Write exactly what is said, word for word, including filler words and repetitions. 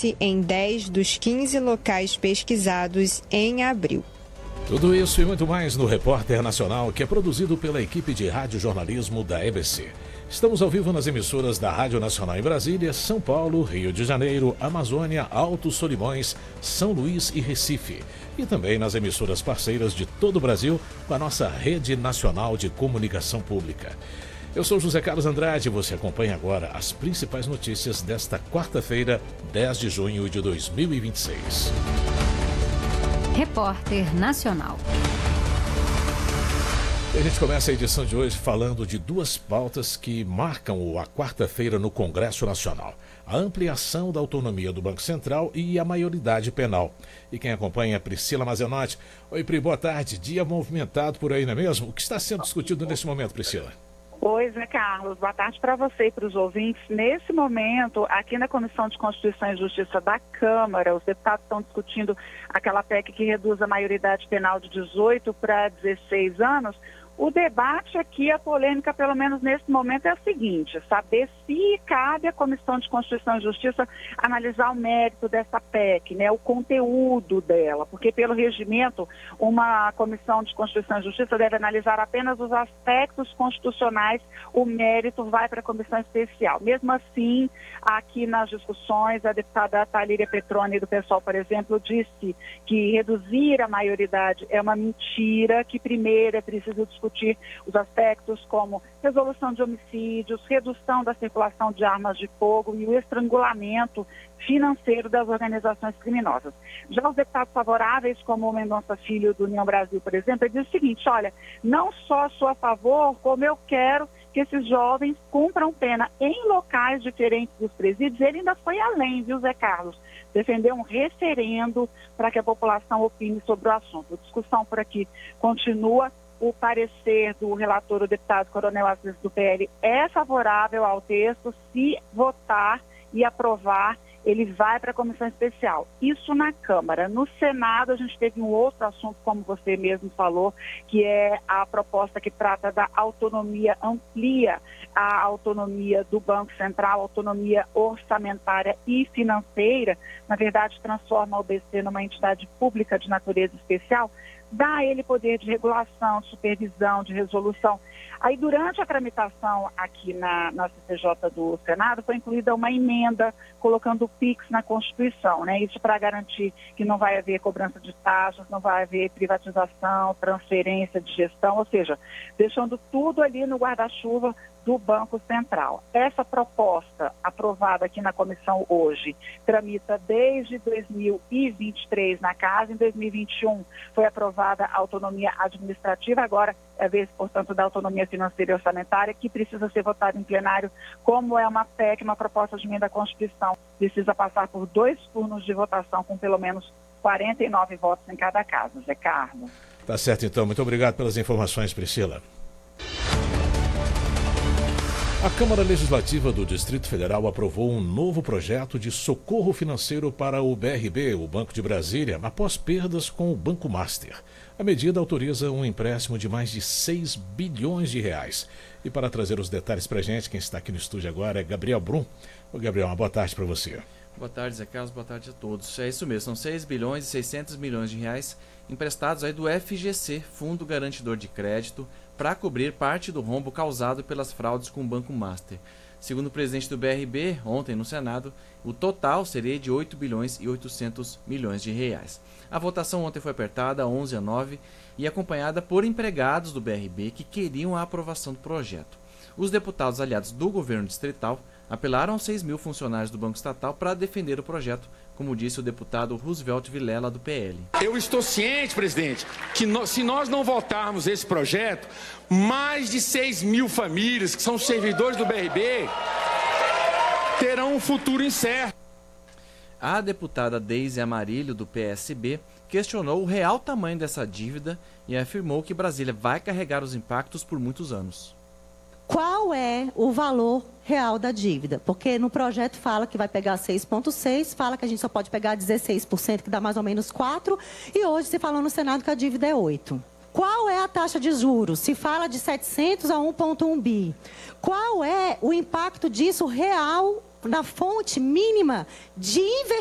acontece em dez dos quinze locais pesquisados em abril. Tudo isso e muito mais no Repórter Nacional, que é produzido pela equipe de radiojornalismo da E B C. Estamos ao vivo nas emissoras da Rádio Nacional em Brasília, São Paulo, Rio de Janeiro, Amazônia, Alto Solimões, São Luís e Recife. E também nas emissoras parceiras de todo o Brasil, com a nossa Rede Nacional de Comunicação Pública. Eu sou José Carlos Andrade e você acompanha agora as principais notícias desta quarta-feira, dez de junho de dois mil e vinte e seis. Repórter Nacional. A gente começa a edição de hoje falando de duas pautas que marcam a quarta-feira no Congresso Nacional. A ampliação da autonomia do Banco Central e a maioridade penal. E quem acompanha é Priscila Mazenotti. Oi, Pri, boa tarde. Dia movimentado por aí, não é mesmo? O que está sendo discutido nesse momento, Priscila? Oi, Zé Carlos. Boa tarde para você e para os ouvintes. Nesse momento, aqui na Comissão de Constituição e Justiça da Câmara, os deputados estão discutindo aquela P E C que reduz a maioridade penal de dezoito para dezesseis anos. O debate aqui, a polêmica, pelo menos nesse momento, é a seguinte: saber se cabe à Comissão de Constituição e Justiça analisar o mérito dessa P E C, né, o conteúdo dela, porque pelo regimento, uma Comissão de Constituição e Justiça deve analisar apenas os aspectos constitucionais, o mérito vai para a Comissão Especial. Mesmo assim, aqui nas discussões, a deputada Thalíria Petroni do PSOL, por exemplo, disse que reduzir a maioridade é uma mentira, que primeiro é preciso discutir discutir os aspectos como resolução de homicídios, redução da circulação de armas de fogo e o estrangulamento financeiro das organizações criminosas. Já os deputados favoráveis, como o Mendonça Filho do União Brasil, por exemplo, ele diz o seguinte: olha, não só sou a favor, como eu quero que esses jovens cumpram pena em locais diferentes dos presídios. Ele ainda foi além, viu, Zé Carlos? Defendeu um referendo para que a população opine sobre o assunto. A discussão por aqui continua. O parecer do relator, o deputado Coronel Assis do P L, é favorável ao texto. Se votar e aprovar, ele vai para a comissão especial. Isso na Câmara. No Senado, a gente teve um outro assunto, como você mesmo falou, que é a proposta que trata da autonomia, amplia a autonomia do Banco Central, autonomia orçamentária e financeira. Na verdade, transforma o B C numa entidade pública de natureza especial, dá a ele poder de regulação, de supervisão, de resolução. Aí, durante a tramitação aqui na, na C C J do Senado, foi incluída uma emenda colocando o PIX na Constituição, né? Isso para garantir que não vai haver cobrança de taxas, não vai haver privatização, transferência de gestão, ou seja, deixando tudo ali no guarda-chuva do Banco Central. Essa proposta, aprovada aqui na comissão hoje, tramita desde dois mil e vinte e três na casa. Em dois mil e vinte e um foi aprovada a autonomia administrativa, agora é a vez, portanto, da autonomia financeira e orçamentária, que precisa ser votada em plenário. Como é uma P E C, uma proposta de emenda à Constituição, precisa passar por dois turnos de votação com pelo menos quarenta e nove votos em cada casa. Zé Carlos. Tá certo, então. Muito obrigado pelas informações, Priscila. A Câmara Legislativa do Distrito Federal aprovou um novo projeto de socorro financeiro para o B R B, o Banco de Brasília, após perdas com o Banco Master. A medida autoriza um empréstimo de mais de seis bilhões de reais. E para trazer os detalhes para a gente, quem está aqui no estúdio agora é Gabriel Brum. Ô Gabriel, uma boa tarde para você. Boa tarde, Zé Carlos, boa tarde a todos. É isso mesmo, são seis bilhões e seiscentos milhões de reais emprestados aí do F G C, Fundo Garantidor de Crédito, para cobrir parte do rombo causado pelas fraudes com o Banco Master. Segundo o presidente do B R B, ontem no Senado, o total seria de oito bilhões e oitocentos milhões de reais. A votação ontem foi apertada, onze a nove, e acompanhada por empregados do B R B que queriam a aprovação do projeto. Os deputados aliados do governo distrital apelaram aos seis mil funcionários do Banco Estatal para defender o projeto, como disse o deputado Roosevelt Vilela, do P L. Eu estou ciente, presidente, que no, se nós não votarmos esse projeto, mais de seis mil famílias, que são servidores do B R B, terão um futuro incerto. A deputada Deise Amarilho, do P S B, questionou o real tamanho dessa dívida e afirmou que Brasília vai carregar os impactos por muitos anos. Qual é o valor real da dívida? Porque no projeto fala que vai pegar seis vírgula seis, fala que a gente só pode pegar dezesseis por cento, que dá mais ou menos quatro, e hoje se falou no Senado que a dívida é oito. Qual é a taxa de juros? Se fala de setecentos a um vírgula um bi. Qual é o impacto disso real na fonte mínima de investimento